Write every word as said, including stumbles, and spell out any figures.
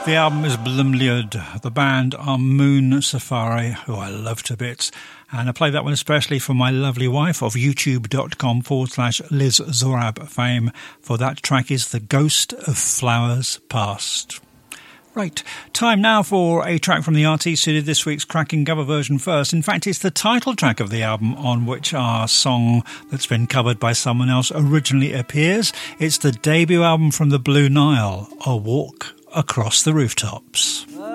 The album is Blumliud. The band are Moon Safari, who I love to bits. And I play that one especially for my lovely wife of youtube.com forward slash Liz Zorab fame. For that track is The Ghost of Flowers Past. Right, time now for a track from the artist who did this week's cracking cover version first. In fact, it's the title track of the album on which our song that's been covered by someone else originally appears. It's the debut album from the Blue Nile, A Walk Across the Rooftops. A